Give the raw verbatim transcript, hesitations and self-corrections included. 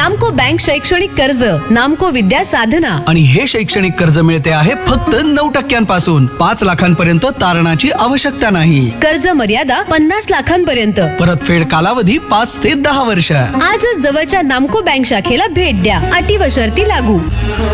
नामको बँक शैक्षणिक कर्ज, नामको विद्या साधना. आणि हे शैक्षणिक कर्ज मिळते आहे फक्त नऊ टक्क्यांपासून. पाच लाखांपर्यंत तारणाची आवश्यकता नाही. कर्ज मर्यादा पन्नास लाखांपर्यंत. परतफेड कालावधी पाच ते दहा वर्ष. आजच जवळच्या नामको बँक शाखेला भेट द्या. अटी व शर्ती लागू.